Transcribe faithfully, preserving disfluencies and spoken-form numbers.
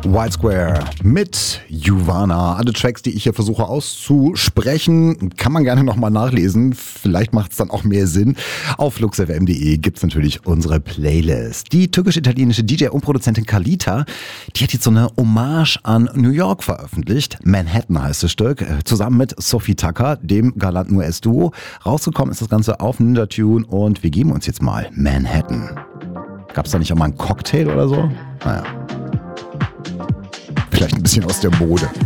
White Square mit Juvana. Alle Tracks, die ich hier versuche auszusprechen, kann man gerne nochmal nachlesen. Vielleicht macht es dann auch mehr Sinn. Auf luxfm punkt de gibt es natürlich unsere Playlist. Die türkisch-italienische D J und Produzentin Kalita, die hat jetzt so eine Hommage an New York veröffentlicht. Manhattan heißt das Stück. Zusammen mit Sophie Tucker, dem galanten U S-Duo. Rausgekommen ist das Ganze auf Ninja Tune und wir geben uns jetzt mal Manhattan. Gab es da nicht auch mal einen Cocktail oder so? Naja. Vielleicht ein bisschen aus der Mode.